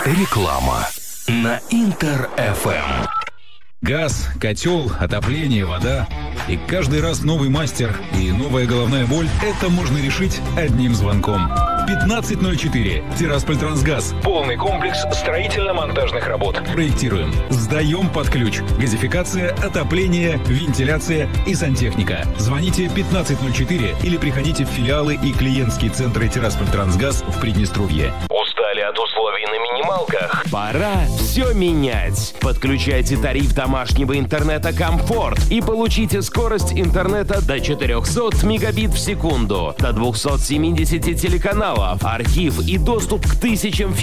Реклама на Интер-ФМ. Газ, котел, отопление, вода. И каждый раз новый мастер и новая головная боль – это можно решить одним звонком. 1504. Тирасполь-Трансгаз. Полный комплекс строительно-монтажных работ. Проектируем, сдаем под ключ. Газификация, отопление, вентиляция и сантехника. Звоните 1504 или приходите в филиалы и клиентские центры Тирасполь-Трансгаз в Приднестровье. Устали от условий на минималках? Пора все менять. Подключайте тариф домашнего интернета «Комфорт» и получите скорость интернета до 400 мегабит в секунду, до 270 телеканалов, архив и доступ к тысячам